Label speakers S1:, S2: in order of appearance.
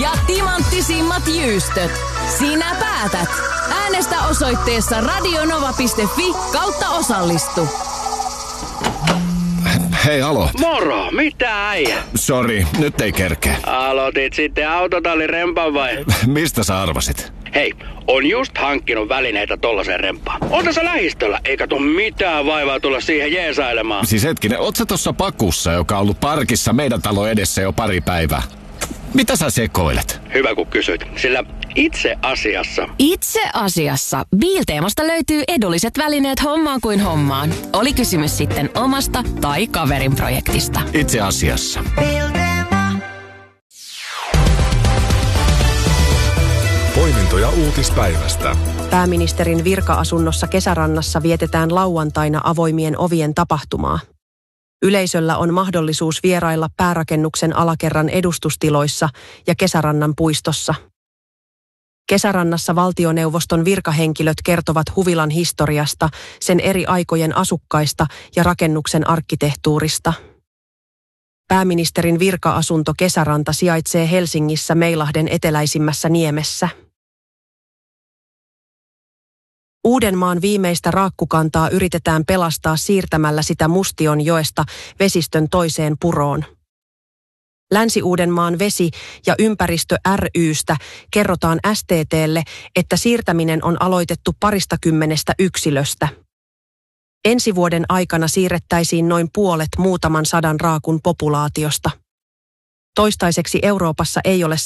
S1: ja timanttisimmat jyystöt. Sinä päätät. Äänestä osoitteessa radionova.fi/osallistu.
S2: Hei, alo.
S3: Moro, mitä äijä?
S2: Sori, nyt ei kerkeä.
S3: Aloitit sitten autotallin rempan vai?
S2: Mistä sä arvasit?
S3: Hei, on just hankkinut välineitä tollasen rempaan. On tässä lähistöllä, eikä tuu mitään vaivaa tulla siihen jeesailemaan.
S2: Siis hetkinen, oot sä tossa pakussa, joka on ollut parkissa meidän talo edessä jo pari päivää? Mitä sä sekoilet?
S3: Hyvä kun kysyt, sillä itse asiassa
S1: Biilteemasta löytyy edulliset välineet hommaan kuin hommaan. Oli kysymys sitten omasta tai kaverin projektista.
S2: Itse asiassa.
S4: Poimintoja uutispäivästä.
S5: Pääministerin virka-asunnossa Kesärannassa vietetään lauantaina avoimien ovien tapahtumaa. Yleisöllä on mahdollisuus vierailla päärakennuksen alakerran edustustiloissa ja Kesärannan puistossa. Kesärannassa valtioneuvoston virkahenkilöt kertovat huvilan historiasta, sen eri aikojen asukkaista ja rakennuksen arkkitehtuurista. Pääministerin virka-asunto Kesäranta sijaitsee Helsingissä Meilahden eteläisimmässä niemessä. Uudenmaan viimeistä raakkukantaa yritetään pelastaa siirtämällä sitä Mustionjoesta vesistön toiseen puroon. Länsi-Uudenmaan vesi- ja ympäristö ry:stä kerrotaan STT:lle, että siirtäminen on aloitettu 20 yksilöstä. Ensi vuoden aikana siirrettäisiin noin puolet muutaman sadan raakun populaatiosta. Toistaiseksi Euroopassa ei ole